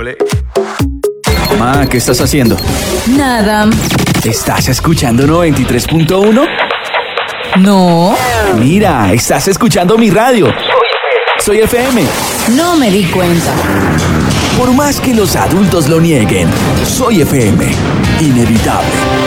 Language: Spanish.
Ole. Mamá, ¿qué estás haciendo? Nada. ¿Estás escuchando 93.1? No. Mira, estás escuchando mi radio. Soy FM. No me di cuenta. Por más que los adultos lo nieguen, Soy FM. Inevitable.